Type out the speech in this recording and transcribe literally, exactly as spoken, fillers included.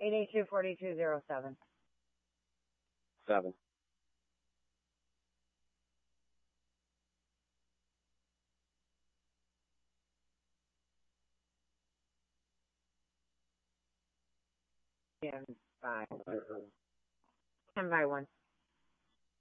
eight eight two, four two zero seven. Seven. ten by ten by one.